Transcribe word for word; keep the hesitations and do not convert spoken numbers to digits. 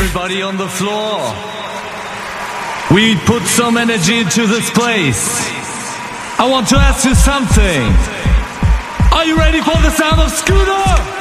everybody on the floor. We put some energy into this place. I want to ask you something. Are you ready for the sound of Scooter?